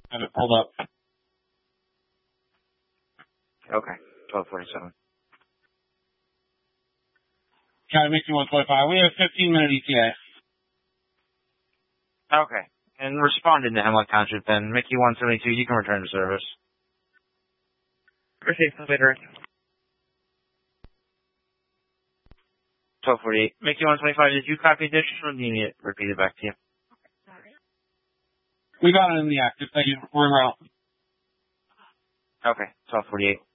Have it pulled up. Okay, 1247. County Mickey 125. We have 15-minute ETA. Okay. And responding to Hemlock Township then, Mickey 172, you can return to service. Received later. 1248. Mickey 125, did you copy addition or do you need it repeated back to you? We got it in the active. Thank you. We're en route. Okay, 1248.